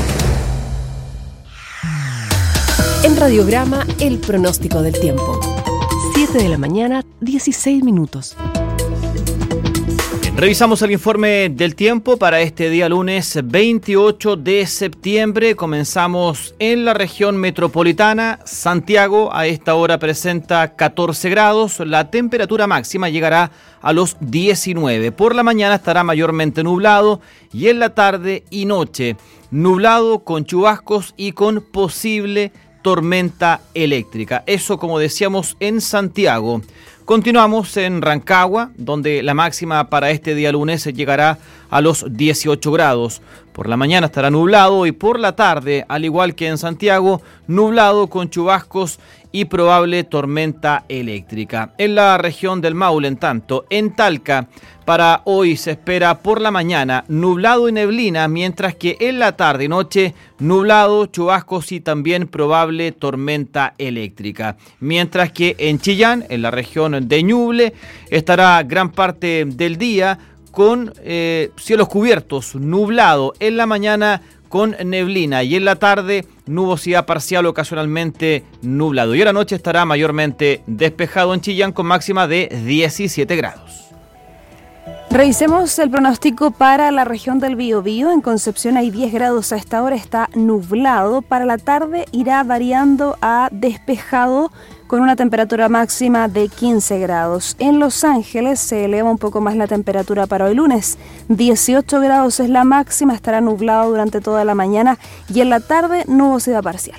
S13: En Radiograma, el pronóstico del tiempo. siete de la mañana, dieciséis minutos.
S9: Revisamos el informe del tiempo para este día lunes veintiocho de septiembre. Comenzamos en la región metropolitana. Santiago a esta hora presenta catorce grados. La temperatura máxima llegará a los diecinueve. Por la mañana estará mayormente nublado y en la tarde y noche nublado con chubascos y con posible tormenta eléctrica. Eso, como decíamos, en Santiago. Continuamos en Rancagua, donde la máxima para este día lunes llegará a los dieciocho grados. Por la mañana estará nublado y por la tarde, al igual que en Santiago, nublado con chubascos y probable tormenta eléctrica. En la región del Maule, en tanto, en Talca, para hoy se espera por la mañana nublado y neblina, mientras que en la tarde y noche nublado, chubascos y también probable tormenta eléctrica. Mientras que en Chillán, en la región de Ñuble, estará gran parte del día con eh, cielos cubiertos, nublado en la mañana con neblina y en la tarde nubosidad parcial, ocasionalmente nublado. Y en la noche estará mayormente despejado en Chillán con máxima de diecisiete grados.
S8: Revisemos el pronóstico para la región del Biobío. En Concepción hay diez grados a esta hora, está nublado. Para la tarde irá variando a despejado con una temperatura máxima de quince grados. En Los Ángeles se eleva un poco más la temperatura para hoy lunes. dieciocho grados es la máxima, estará nublado durante toda la mañana y en la tarde nubosidad parcial.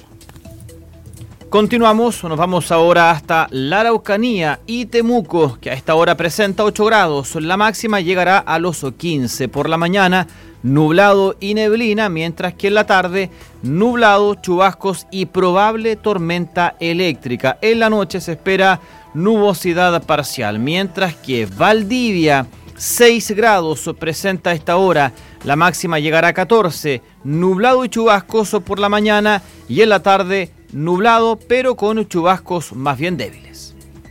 S9: Continuamos, nos vamos ahora hasta la Araucanía y Temuco, que a esta hora presenta ocho grados. La máxima llegará a los quince. Por la mañana, nublado y neblina, mientras que en la tarde, nublado, chubascos y probable tormenta eléctrica. En la noche se espera nubosidad parcial, mientras que Valdivia, seis grados presenta a esta hora. La máxima llegará a catorce. Nublado y chubascos por la mañana y en la tarde, nublado, pero con chubascos más bien débiles.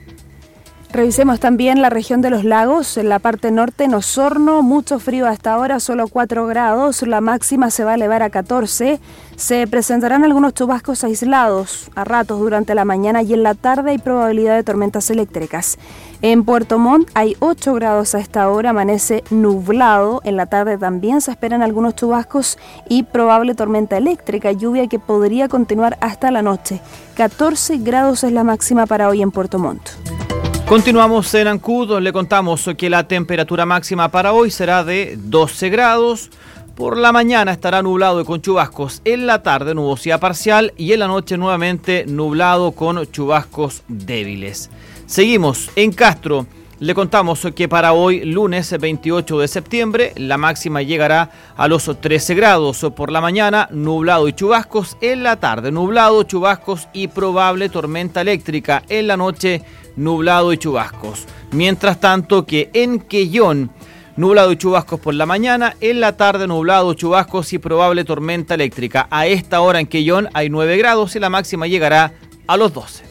S8: Revisemos también la región de los lagos. En la parte norte, en Osorno, mucho frío hasta ahora, solo cuatro grados. La máxima se va a elevar a catorce. Se presentarán algunos chubascos aislados a ratos durante la mañana y en la tarde hay probabilidad de tormentas eléctricas. En Puerto Montt hay ocho grados a esta hora, amanece nublado. En la tarde también se esperan algunos chubascos y probable tormenta eléctrica, lluvia que podría continuar hasta la noche. catorce grados es la máxima para hoy en Puerto Montt.
S9: Continuamos en Ancud, le contamos que la temperatura máxima para hoy será de doce grados. Por la mañana estará nublado y con chubascos. En la tarde nubosidad parcial y en la noche nuevamente nublado con chubascos débiles. Seguimos en Castro. Le contamos que para hoy, lunes veintiocho de septiembre, la máxima llegará a los trece grados. Por la mañana, nublado y chubascos. En la tarde, nublado, chubascos y probable tormenta eléctrica. En la noche, nublado y chubascos. Mientras tanto que en Quellón, nublado y chubascos por la mañana. En la tarde, nublado, chubascos y probable tormenta eléctrica. A esta hora en Quellón hay nueve grados y la máxima llegará a los doce.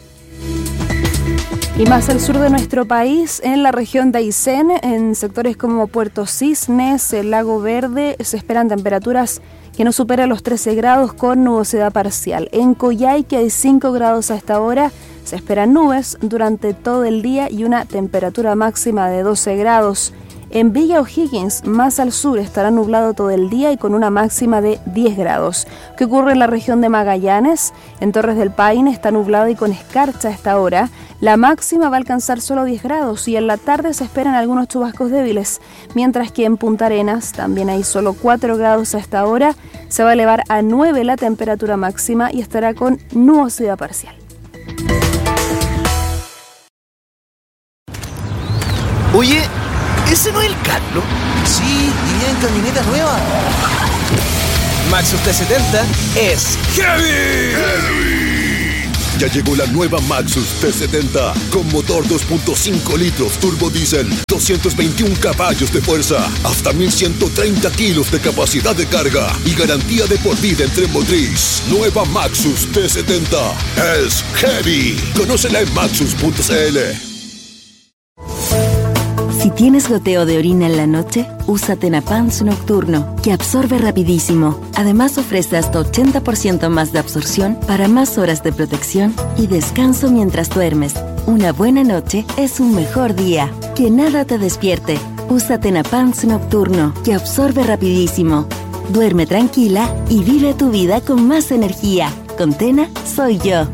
S8: Y más al sur de nuestro país, en la región de Aysén, en sectores como Puerto Cisnes, el Lago Verde, se esperan temperaturas que no superan los trece grados con nubosidad parcial. En Coyhaique hay cinco grados a esta hora, se esperan nubes durante todo el día y una temperatura máxima de doce grados. En Villa O'Higgins, más al sur, estará nublado todo el día y con una máxima de diez grados. ¿Qué ocurre en la región de Magallanes? En Torres del Paine está nublado y con escarcha a esta hora. La máxima va a alcanzar solo diez grados y en la tarde se esperan algunos chubascos débiles, mientras que en Punta Arenas también hay solo cuatro grados a esta hora. Se va a elevar a nueve la temperatura máxima y estará con nubosidad parcial.
S1: Oye, ¿ese no es el Carlos? Sí, iría en camioneta nueva. Maxus T setenta es heavy.
S2: ¡Heavy! Ya llegó la nueva Maxus T setenta con motor dos punto cinco litros turbo diésel, doscientos veintiún caballos de fuerza, hasta mil ciento treinta kilos de capacidad de carga y garantía de por vida en tren motriz. Nueva Maxus T setenta es heavy. Conócela en maxus punto c l.
S23: Si tienes goteo de orina en la noche, usa Tenapans Nocturno, que absorbe rapidísimo. Además ofrece hasta ochenta por ciento más de absorción para más horas de protección y descanso mientras duermes. Una buena noche es un mejor día. Que nada te despierte. Usa Tenapans Nocturno, que absorbe rapidísimo. Duerme tranquila y vive tu vida con más energía. Con Tena, soy yo.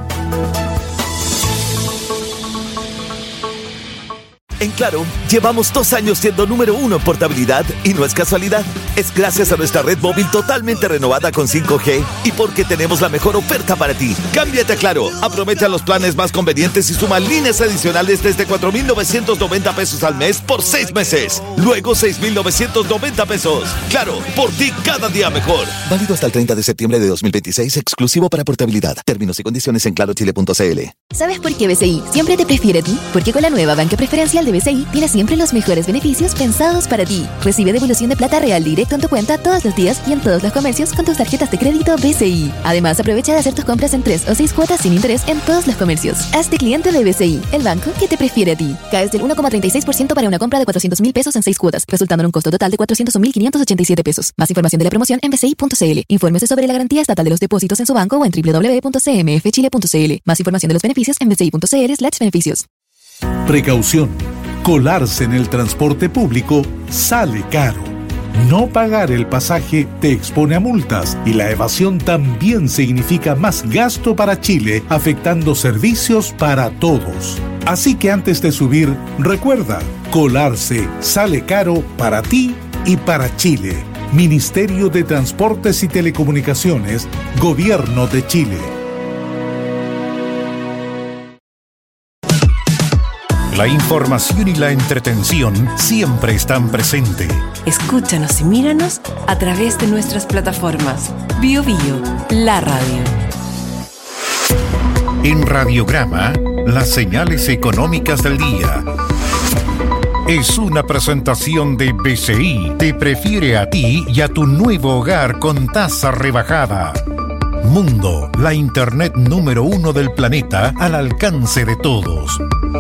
S1: En Claro, llevamos dos años siendo número uno en portabilidad y no es casualidad. Es gracias a nuestra red móvil totalmente renovada con cinco G y porque tenemos la mejor oferta para ti. Cámbiate a Claro, aprovecha los planes más convenientes y suma líneas adicionales desde cuatro mil novecientos noventa pesos al mes por seis meses. Luego seis mil novecientos noventa pesos. Claro, por ti cada día mejor.
S24: Válido hasta el treinta de septiembre de dos mil veintiséis, exclusivo para portabilidad. Términos y condiciones en claro chile punto c l.
S3: ¿Sabes por qué B C I siempre te prefiere a ti? Porque con la nueva banca preferencial de B C I tienes siempre los mejores beneficios pensados para ti. Recibe devolución de plata real directo en tu cuenta todos los días y en todos los comercios con tus tarjetas de crédito B C I. Además, aprovecha de hacer tus compras en tres o seis cuotas sin interés en todos los comercios. Hazte cliente de B C I, el banco que te prefiere a ti. Caes del uno coma treinta y seis por ciento para una compra de cuatrocientos mil pesos en seis cuotas, resultando en un costo total de cuatrocientos mil quinientos ochenta y siete pesos. Más información de la promoción en b c i punto c l. Infórmese sobre la garantía estatal de los depósitos en su banco o en w w w punto c m f chile punto c l. Más información de los beneficios en b c i punto c l slash beneficios.
S7: Precaución.
S4: Colarse en el transporte público sale caro. No pagar el pasaje te expone a multas y la evasión también significa más gasto para Chile, afectando servicios para todos. Así que antes de subir, recuerda, colarse sale caro para ti y para Chile. Ministerio de Transportes y Telecomunicaciones, Gobierno de Chile.
S7: La información y la entretención siempre están presentes.
S13: Escúchanos y míranos a través de nuestras plataformas. Bio Bio, la radio.
S7: En Radiograma, las señales económicas del día. Es una presentación de B C I. Te prefiere a ti y a tu nuevo hogar con tasa rebajada. Mundo, la internet número uno del planeta al alcance de todos.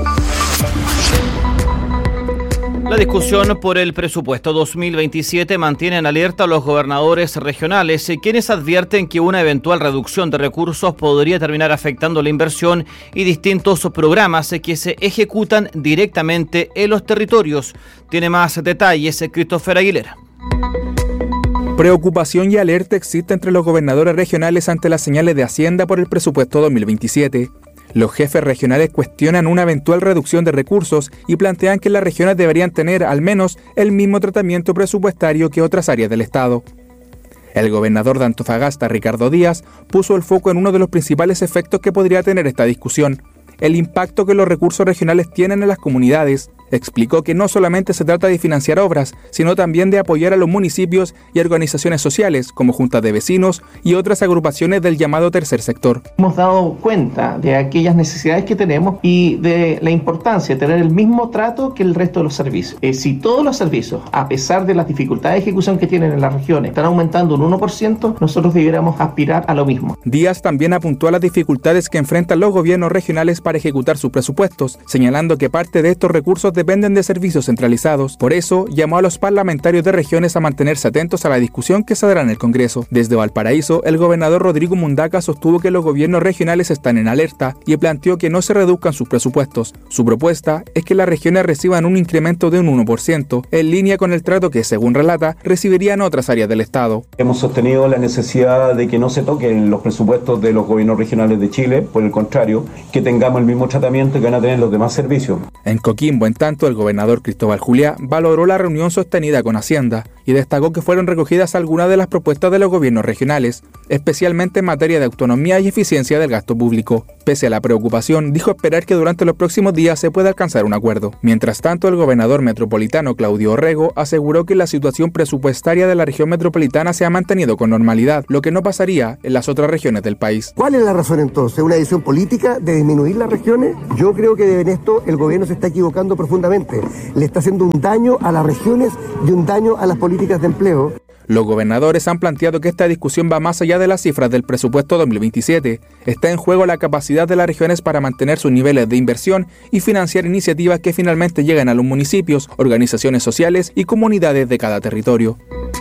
S9: La discusión por el presupuesto dos mil veintisiete mantiene en alerta a los gobernadores regionales, quienes advierten que una eventual reducción de recursos podría terminar afectando la inversión y distintos programas que se ejecutan directamente en los territorios. Tiene más detalles Christopher Aguilera.
S5: Preocupación y alerta existe entre los gobernadores regionales ante las señales de Hacienda por el presupuesto dos mil veintisiete. Los jefes regionales cuestionan una eventual reducción de recursos y plantean que las regiones deberían tener al menos el mismo tratamiento presupuestario que otras áreas del Estado. El gobernador de Antofagasta, Ricardo Díaz, puso el foco en uno de los principales efectos que podría tener esta discusión: el impacto que los recursos regionales tienen en las comunidades. Explicó que no solamente se trata de financiar obras, sino también de apoyar a los municipios y organizaciones sociales, como juntas de vecinos y otras agrupaciones del llamado tercer sector.
S6: Hemos dado cuenta de aquellas necesidades que tenemos y de la importancia de tener el mismo trato que el resto de los servicios. Eh, si todos los servicios, a pesar de las dificultades de ejecución que tienen en las regiones, están aumentando un uno por ciento, nosotros debiéramos aspirar a lo mismo.
S5: Díaz también apuntó a las dificultades que enfrentan los gobiernos regionales para ejecutar sus presupuestos, señalando que parte de estos recursos dependen de servicios centralizados. Por eso, llamó a los parlamentarios de regiones a mantenerse atentos a la discusión que se dará en el Congreso. Desde Valparaíso, el gobernador Rodrigo Mundaca sostuvo que los gobiernos regionales están en alerta y planteó que no se reduzcan sus presupuestos. Su propuesta es que las regiones reciban un incremento de un uno por ciento, en línea con el trato que, según relata, recibirían otras áreas del Estado.
S10: Hemos sostenido la necesidad de que no se toquen los presupuestos de los gobiernos regionales de Chile, por el contrario, que tengamos el mismo tratamiento que van a tener los demás servicios.
S5: En Coquimbo, en tanto, el gobernador Cristóbal Juliá valoró la reunión sostenida con Hacienda y destacó que fueron recogidas algunas de las propuestas de los gobiernos regionales, especialmente en materia de autonomía y eficiencia del gasto público. Pese a la preocupación, dijo esperar que durante los próximos días se pueda alcanzar un acuerdo. Mientras tanto, el gobernador metropolitano Claudio Orrego aseguró que la situación presupuestaria de la región metropolitana se ha mantenido con normalidad, lo que no pasaría en las otras regiones del país.
S25: ¿Cuál es la razón entonces? ¿Una decisión política de disminuir las regiones? Yo creo que en esto el gobierno se está equivocando profundamente. Le está haciendo un daño a las regiones y un daño a las políticas de empleo.
S5: Los gobernadores han planteado que esta discusión va más allá de las cifras del presupuesto dos mil veintisiete. Está en juego la capacidad de las regiones para mantener sus niveles de inversión y financiar iniciativas que finalmente lleguen a los municipios, organizaciones sociales y comunidades de cada territorio.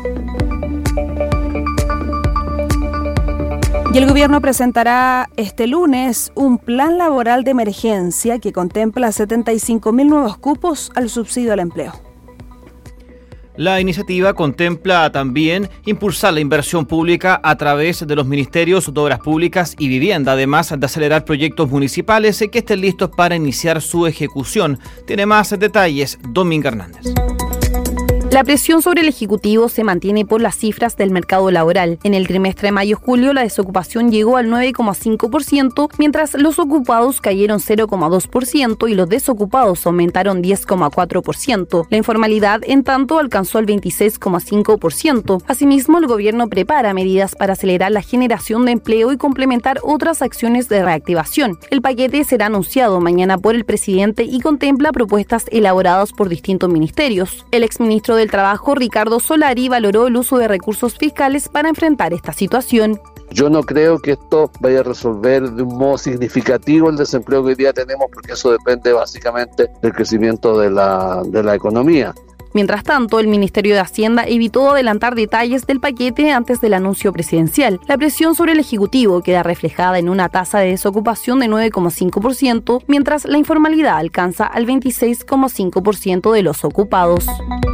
S8: Y el gobierno presentará este lunes un plan laboral de emergencia que contempla setenta y cinco mil nuevos cupos al subsidio al empleo.
S9: La iniciativa contempla también impulsar la inversión pública a través de los ministerios de Obras Públicas y Vivienda, además de acelerar proyectos municipales que estén listos para iniciar su ejecución. Tiene más detalles Dominga Hernández.
S26: La presión sobre el Ejecutivo se mantiene por las cifras del mercado laboral. En el trimestre de mayo-julio, la desocupación llegó al nueve coma cinco por ciento, mientras los ocupados cayeron cero coma dos por ciento y los desocupados aumentaron diez coma cuatro por ciento. La informalidad, en tanto, alcanzó el veintiséis coma cinco por ciento. Asimismo, el gobierno prepara medidas para acelerar la generación de empleo y complementar otras acciones de reactivación. El paquete será anunciado mañana por el presidente y contempla propuestas elaboradas por distintos ministerios. El exministro de del Trabajo, Ricardo Solari, valoró el uso de recursos fiscales para enfrentar esta situación.
S27: Yo no creo que esto vaya a resolver de un modo significativo el desempleo que hoy día tenemos, porque eso depende básicamente del crecimiento de la, de la economía.
S26: Mientras tanto, el Ministerio de Hacienda evitó adelantar detalles del paquete antes del anuncio presidencial. La presión sobre el Ejecutivo queda reflejada en una tasa de desocupación de nueve coma cinco por ciento, mientras la informalidad alcanza al veintiséis coma cinco por ciento de los ocupados.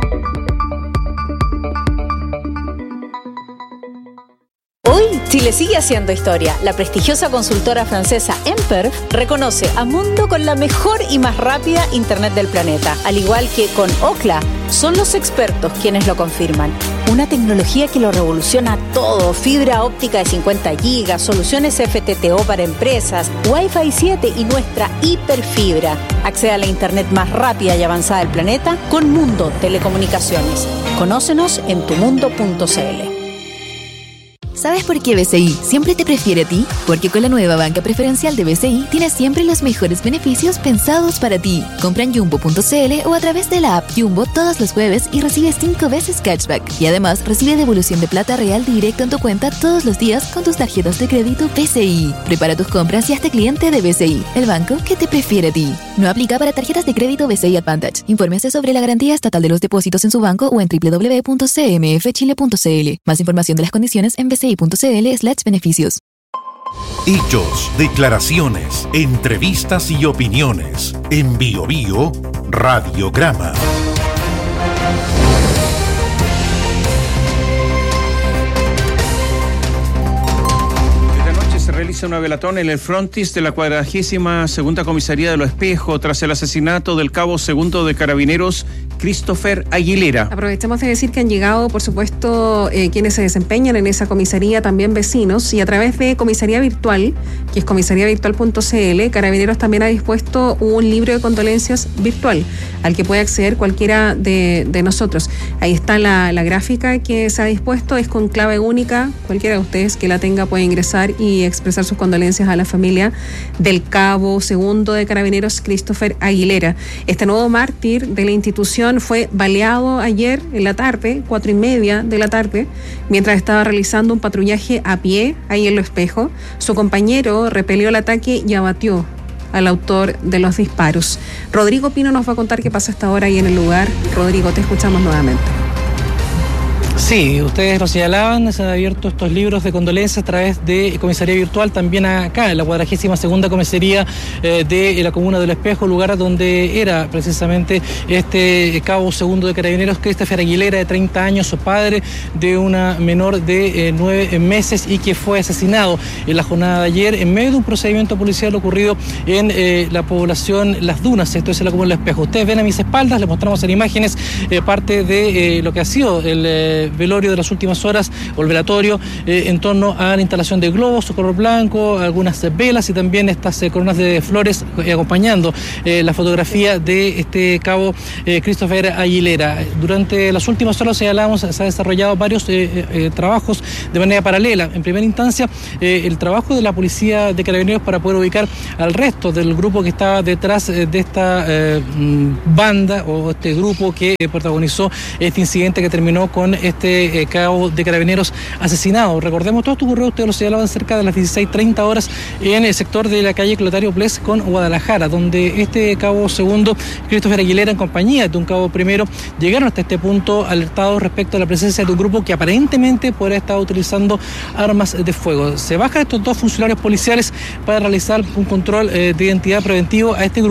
S11: Hoy, Chile sigue haciendo historia. La prestigiosa consultora francesa Emper reconoce a Mundo con la mejor y más rápida Internet del planeta. Al igual que con Ookla, son los expertos quienes lo confirman. Una tecnología que lo revoluciona todo. Fibra óptica de cincuenta gigas, soluciones F T T O para empresas, Wi-Fi siete y nuestra hiperfibra. Accede a la Internet más rápida y avanzada del planeta con Mundo Telecomunicaciones. Conócenos en tu mundo punto c l.
S3: ¿Sabes por qué B C I siempre te prefiere a ti? Porque con la nueva banca preferencial de B C I tienes siempre los mejores beneficios pensados para ti. Compra en jumbo punto c l o a través de la app Jumbo todos los jueves y recibe cinco veces cashback. Y además recibe devolución de plata real directo en tu cuenta todos los días con tus tarjetas de crédito B C I. Prepara tus compras y hazte cliente de B C I, el banco que te prefiere a ti. No aplica para tarjetas de crédito B C I Advantage. Infórmese sobre la garantía estatal de los depósitos en su banco o en doble u doble u doble u punto c m f chile punto c l. Más información de las condiciones en b c i punto c l slash beneficios.
S7: Hechos, declaraciones, entrevistas y opiniones. En Bio Bio, Radiograma.
S12: Se realiza una velatón en el frontis de la cuadragésima segunda comisaría de Los Espejos tras el asesinato del cabo segundo de Carabineros Christopher Aguilera.
S14: Aprovechamos de decir que han llegado, por supuesto, eh, quienes se desempeñan en esa comisaría, también vecinos, y a través de Comisaría Virtual, que es comisaría virtual punto c l, Carabineros también ha dispuesto un libro de condolencias virtual al que puede acceder cualquiera de, de nosotros. Ahí está la, la gráfica que se ha dispuesto, es con clave única, cualquiera de ustedes que la tenga puede ingresar y expresar sus condolencias a la familia del cabo segundo de Carabineros Christopher Aguilera. Este nuevo mártir de la institución fue baleado ayer en la tarde, cuatro y media de la tarde, mientras estaba realizando un patrullaje a pie ahí en Los Espejos. Su compañero repelió el ataque y abatió al autor de los disparos. Rodrigo Pino nos va a contar qué pasa hasta ahora ahí en el lugar. Rodrigo, te escuchamos nuevamente.
S15: Sí, ustedes lo señalaban, se han abierto estos libros de condolencias a través de Comisaría Virtual, también acá en la cuadragésima segunda comisaría eh, de la comuna del Espejo, lugar donde era precisamente este cabo segundo de Carabineros, Christopher Aguilera, de treinta años, su padre de una menor de eh, nueve meses y que fue asesinado en la jornada de ayer en medio de un procedimiento policial ocurrido en eh, la población Las Dunas, esto es en la comuna del Espejo. Ustedes ven a mis espaldas, les mostramos en imágenes eh, parte de eh, lo que ha sido el eh, velorio de las últimas horas o el velatorio eh, en torno a la instalación de globos color blanco, algunas velas y también estas eh, coronas de flores eh, acompañando eh, la fotografía de este cabo eh, Christopher Aguilera. Durante las últimas horas, señalamos, se han desarrollado varios eh, eh, trabajos de manera paralela. En primera instancia, eh, el trabajo de la policía de Carabineros para poder ubicar al resto del grupo que estaba detrás eh, de esta eh, banda o este grupo que eh, protagonizó este incidente que terminó con este Este eh, cabo de Carabineros asesinado. Recordemos, todo esto ocurrió, ustedes lo señalaban, cerca de las dieciséis treinta horas en el sector de la calle Clotario Ples con Guadalajara, donde este cabo segundo, Christopher Aguilera, en compañía de un cabo primero, llegaron hasta este punto alertados respecto a la presencia de un grupo que aparentemente podría estar utilizando armas de fuego. Se bajan estos dos funcionarios policiales para realizar un control eh, de identidad preventivo a este grupo